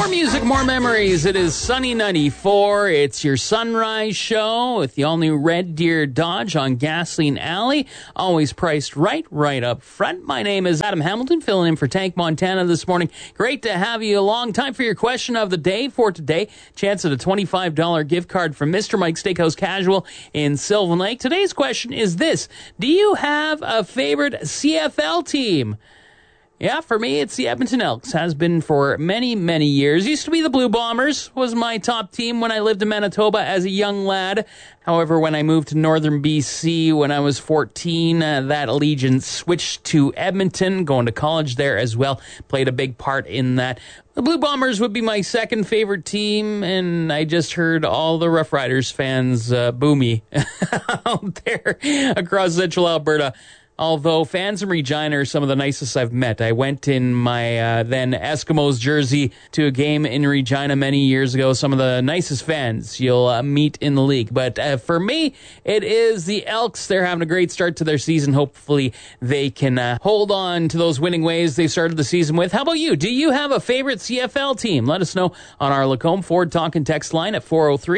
More music, more memories. It is Sunny 94. It's your sunrise show with the all-new Red Deer Dodge on Gasoline Alley. Always priced right up front. My name is Adam Hamilton, filling in for Tank Montana this morning. Great to have you along. Time for your question of the day for today. Chance at a $25 gift card from Mr. Mike's Steakhouse Casual in Sylvan Lake. Today's question is this. Do you have a favorite CFL team? Yeah, for me, it's the Edmonton Elks. Has been for many, many years. Used to be the Blue Bombers. Was my top team when I lived in Manitoba as a young lad. However, when I moved to northern BC when I was 14, that allegiance switched to Edmonton. Going to college there as well. Played a big part in that. The Blue Bombers would be my second favorite team, and I just heard all the Rough Riders fans boo me out there across central Alberta. Although fans in Regina are some of the nicest I've met. I went in my then Eskimos jersey to a game in Regina many years ago. Some of the nicest fans you'll meet in the league. But for me, it is the Elks. They're having a great start to their season. Hopefully they can hold on to those winning ways they started the season with. How about you? Do you have a favorite CFL team? Let us know on our Lacombe Ford Talk and Text line at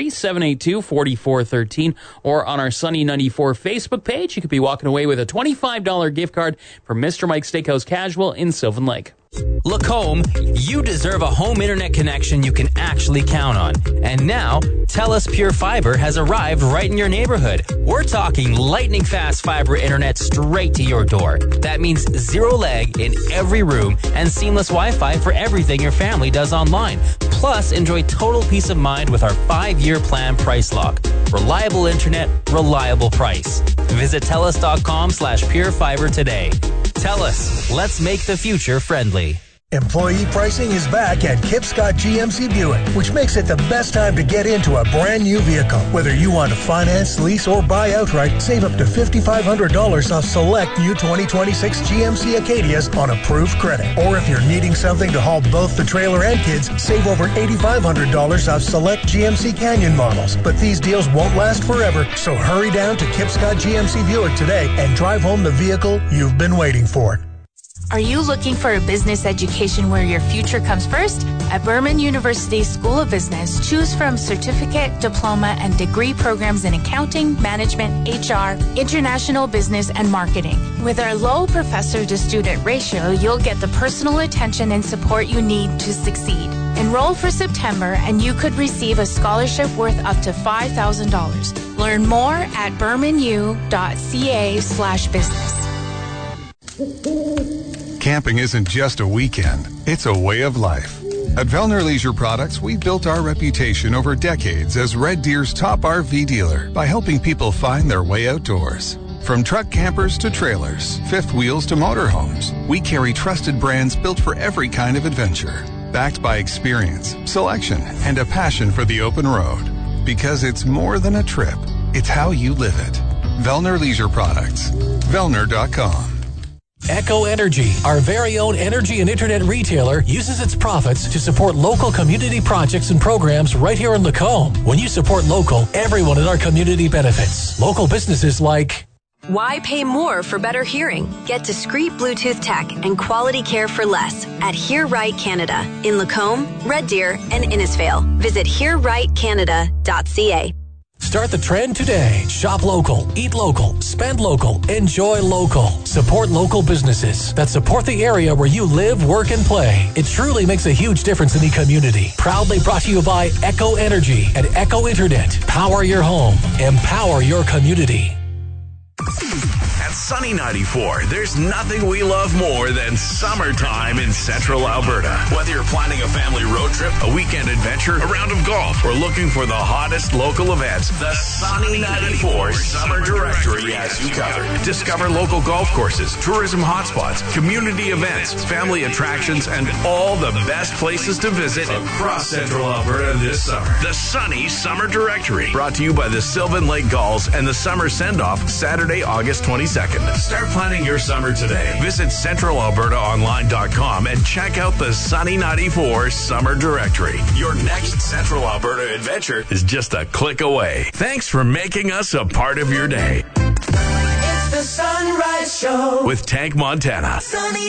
403-782-4413 or on our Sunny 94 Facebook page. You could be walking away with a $25 gift card from Mr. Mike's Steakhouse Casual in Sylvan Lake. Lacombe, you deserve a home internet connection you can actually count on. And now, TELUS Pure Fiber has arrived right in your neighborhood. We're talking lightning fast fiber internet straight to your door. That means zero lag in every room and seamless Wi-Fi for everything your family does online. Plus, enjoy total peace of mind with our 5-year plan price lock. Reliable internet, reliable price. Visit TELUS.com/purefiber today. TELUS, let's make the future friendly. Employee pricing is back at Kip Scott GMC Buick, which makes it the best time to get into a brand new vehicle. Whether you want to finance, lease, or buy outright, save up to $5,500 off select new 2026 GMC Acadias on approved credit. Or if you're needing something to haul both the trailer and kids, save over $8,500 off select GMC Canyon models. But these deals won't last forever, so hurry down to Kip Scott GMC Buick today and drive home the vehicle you've been waiting for. Are you looking for a business education where your future comes first? At Burman University School of Business, choose from certificate, diploma, and degree programs in accounting, management, HR, international business, and marketing. With our low professor-to-student ratio, you'll get the personal attention and support you need to succeed. Enroll for September, and you could receive a scholarship worth up to $5,000. Learn more at burmanu.ca/business. Camping isn't just a weekend, it's a way of life. At Vellner Leisure Products, we've built our reputation over decades as Red Deer's top RV dealer by helping people find their way outdoors. From truck campers to trailers, fifth wheels to motorhomes, we carry trusted brands built for every kind of adventure. Backed by experience, selection, and a passion for the open road. Because it's more than a trip, it's how you live it. Vellner Leisure Products. Vellner.com. Echo Energy, our very own energy and internet retailer, uses its profits to support local community projects and programs right here in Lacombe. When you support local, everyone in our community benefits. Local businesses like... Why pay more for better hearing? Get discreet Bluetooth tech and quality care for less at Hear Right Canada in Lacombe, Red Deer, and Innisfail. Visit hearrightcanada.ca. Start the trend today. Shop local, eat local, spend local, enjoy local. Support local businesses that support the area where you live, work, and play. It truly makes a huge difference in the community. Proudly brought to you by Echo Energy and Echo Internet. Power your home. Empower your community. At Sunny 94, there's nothing we love more than summertime in central Alberta. Whether you're planning a family road trip, a weekend adventure, a round of golf, or looking for the hottest local events, the Sunny 94 Summer Directory has you covered. Discover local golf courses, tourism hotspots, community events, family attractions, and all the best places to visit across central Alberta this summer. The Sunny Summer Directory, brought to you by the Sylvan Lake Gulls and the Summer Send-Off, Saturday, August 22nd. Start planning your summer today. Visit CentralAlbertaOnline.com and check out the Sunny 94 Summer Directory. Your next Central Alberta adventure is just a click away. Thanks for making us a part of your day. It's the Sunrise Show with Tank Montana. Sunny